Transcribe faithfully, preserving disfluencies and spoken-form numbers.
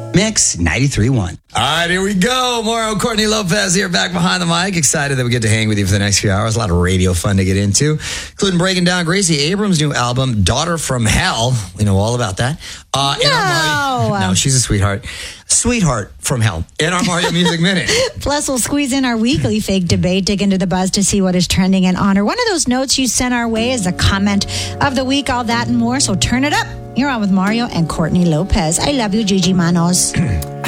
Mix ninety-three point one. All right, here we go. Mario Courtney Lopez here, back behind the mic. Excited that we get to hang with you for the next few hours. A lot of radio fun to get into, including breaking down Gracie Abrams' new album, Daughter from Hell. We know all about that. Uh, no. Mario, no, she's a sweetheart. Sweetheart from Hell in our Mario Music Minute. Plus, we'll squeeze in our weekly fake debate, dig into the buzz to see what is trending and honor one of those notes you sent our way as a comment of the week, all that and more. So turn it up. You're on with Mario and Courtney Lopez. I love you, Gigi Manos.